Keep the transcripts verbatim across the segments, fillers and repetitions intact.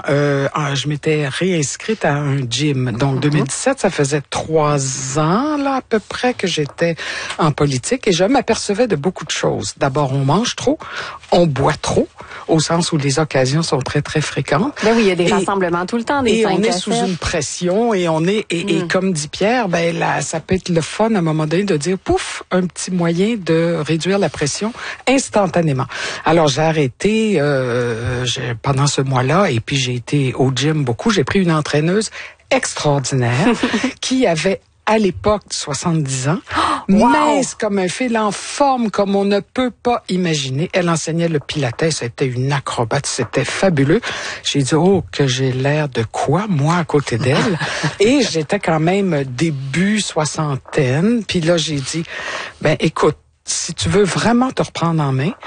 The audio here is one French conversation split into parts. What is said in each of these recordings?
euh, je m'étais réinscrite à un gym. Donc, mm-hmm. deux mille dix-sept, ça faisait trois ans, là, à peu près, que j'étais en politique et je m'apercevais de beaucoup de choses. D'abord, on mange trop, on boit trop, au sens où les occasions sont très, très fréquentes. Ben oui, il y a des et, rassemblements tout le temps, des Et on est cassettes. sous une pression et on est, et, mm. et comme dit Pierre, ben là, ça peut être le fun à un moment donné de dire, pouf, un petit moyen de réduire la pression instantanément. Alors, j'ai arrêté euh, j'ai, pendant ce mois-là et puis j'ai été au gym beaucoup. J'ai pris une entraîneuse extraordinaire qui avait à l'époque soixante-dix ans, wow. mince comme un fil, en forme comme on ne peut pas imaginer. Elle enseignait le pilates, c'était une acrobate, c'était fabuleux. J'ai dit, oh, que j'ai l'air de quoi, moi, à côté d'elle? Et j'étais quand même début soixantaine. Puis là, j'ai dit, ben écoute, si tu veux vraiment te reprendre en main,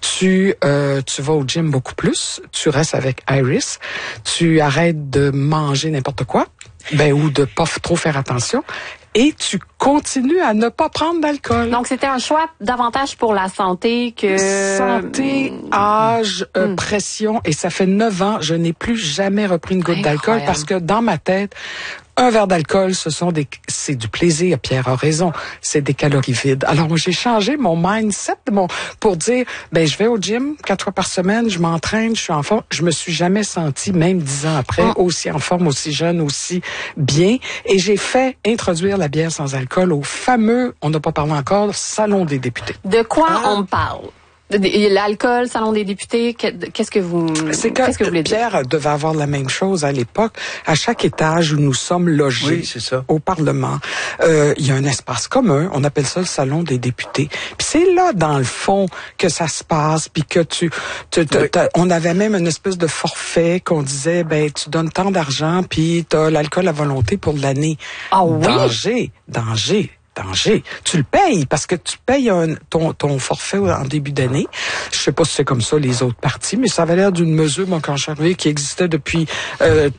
tu euh, tu vas au gym beaucoup plus, tu restes avec Iris, tu arrêtes de manger n'importe quoi, ben ou de pas trop faire attention, et tu continues à ne pas prendre d'alcool. Donc c'était un choix davantage pour la santé que santé, âge, mmh. euh, pression, et ça fait neuf ans, je n'ai plus jamais repris une goutte Incroyable. d'alcool parce que dans ma tête, un verre d'alcool, ce sont des, c'est du plaisir. Pierre a raison. C'est des calories vides. Alors, j'ai changé mon mindset mon, pour dire, ben, je vais au gym quatre fois par semaine, je m'entraîne, je suis en forme. Je me suis jamais senti, même dix ans après, oh. aussi en forme, aussi jeune, aussi bien. Et j'ai fait introduire la bière sans alcool au fameux, on n'a pas parlé encore, Salon des députés. De quoi ah. on parle? L'alcool, Salon des députés, qu'est-ce que vous, c'est que, qu'est-ce que vous voulez dire? Pierre devait avoir la même chose à l'époque. À chaque étage où nous sommes logés oui, c'est ça. au Parlement, euh, il y a un espace commun. On appelle ça le Salon des députés. Puis c'est là, dans le fond, que ça se passe. Puis que tu, tu oui. on avait même une espèce de forfait qu'on disait, ben tu donnes tant d'argent, puis t'as l'alcool à volonté pour l'année. Ah oui. Danger, danger. Danger. Tu le payes parce que tu payes un, ton, ton forfait en début d'année. Je sais pas si c'est comme ça les autres partis, mais ça avait l'air d'une mesure, moi, quand je suis arrivée, qui existait depuis euh,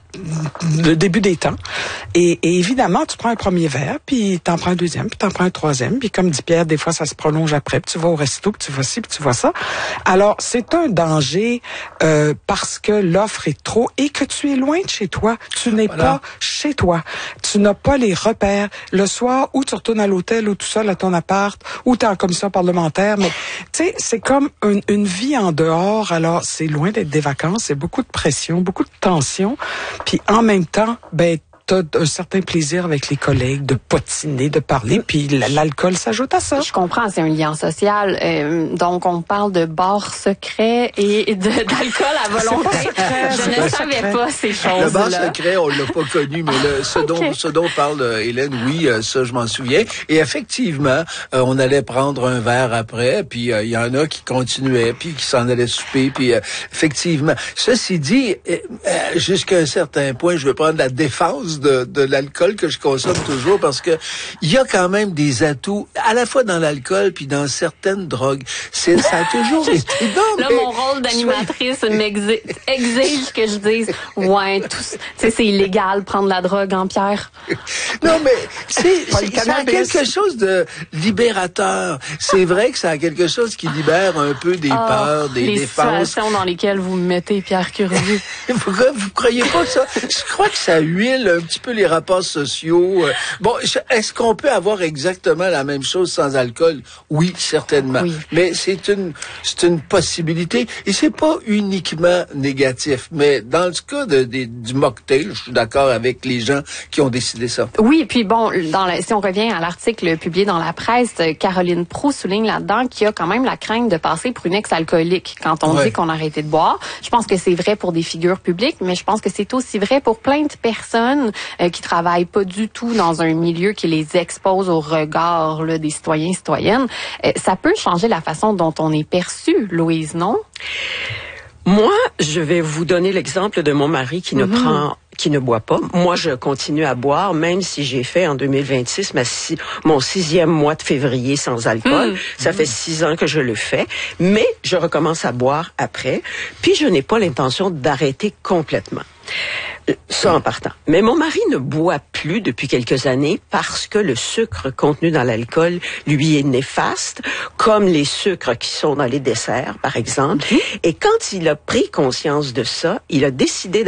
le début des temps. Et, et évidemment, tu prends un premier verre, puis t'en prends un deuxième, puis t'en prends un troisième, puis comme dit Pierre, des fois, ça se prolonge après, puis tu vas au resto, puis tu vas ci, puis tu vas ça. Alors, c'est un danger euh, parce que l'offre est trop et que tu es loin de chez toi. Tu n'es voilà. pas chez toi. Tu n'as pas les repères. Le soir, où tu retournes à l'hôtel ou tout seul à ton appart ou t'es en commission parlementaire, mais tu sais, c'est comme une, une vie en dehors. Alors, c'est loin d'être des vacances, c'est beaucoup de pression, beaucoup de tension. Puis en même temps, ben t'as un certain plaisir avec les collègues de potiner, de parler, puis l'alcool s'ajoute à ça. Je comprends, c'est un lien social. Euh, donc, on parle de bar secret et de, d'alcool à volonté. Secret, je ne savais secret. pas ces choses-là. Le bar secret, on l'a pas connu, mais le, ce, okay. dont, ce dont parle euh, Hélène, oui, euh, ça, je m'en souviens. Et effectivement, euh, on allait prendre un verre après, puis il euh, y en a qui continuaient, puis qui s'en allaient souper, puis euh, effectivement. Ceci dit, euh, jusqu'à un certain point, je vais prendre la défense De, de l'alcool que je consomme toujours parce que il y a quand même des atouts à la fois dans l'alcool puis dans certaines drogues. C'est, ça a toujours été non, là, mais, mon rôle d'animatrice m'exige exige que je dise ouais, tout, c'est, c'est illégal prendre la drogue en Pierre. Non, mais c'est, c'est ça a quelque chose de libérateur. C'est vrai que ça a quelque chose qui libère un peu des oh, peurs, des les défenses. Les situations dans lesquelles vous me mettez, Pierre Curieux. Pourquoi vous croyez pas ça? Je crois que ça huile un petit peu les rapports sociaux. Bon, est-ce qu'on peut avoir exactement la même chose sans alcool? Oui, certainement. Oui. Mais c'est une, c'est une possibilité et c'est pas uniquement négatif. Mais dans le cas de, de, du mocktail, je suis d'accord avec les gens qui ont décidé ça. Oui, puis bon, dans la, si on revient à l'article publié dans la presse, Caroline Proulx souligne là-dedans qu'il y a quand même la crainte de passer pour une ex-alcoolique quand on ouais. dit qu'on a arrêté de boire. Je pense que c'est vrai pour des figures publiques, mais je pense que c'est aussi vrai pour plein de personnes euh, qui travaillent pas du tout dans un milieu qui les expose au regard là, des citoyens et citoyennes. Euh, ça peut changer la façon dont on est perçu, Louise, non? Moi, je vais vous donner l'exemple de mon mari qui mm-hmm. ne prend qui ne boit pas. Moi, je continue à boire, même si j'ai fait en deux mille vingt-six ma si, mon sixième mois de février sans alcool. Mmh. Ça mmh. fait six ans que je le fais, mais je recommence à boire après. Puis je n'ai pas l'intention d'arrêter complètement. Ça en partant. Mais mon mari ne boit plus depuis quelques années parce que le sucre contenu dans l'alcool lui est néfaste, comme les sucres qui sont dans les desserts, par exemple. Mmh. Et quand il a pris conscience de ça, il a décidé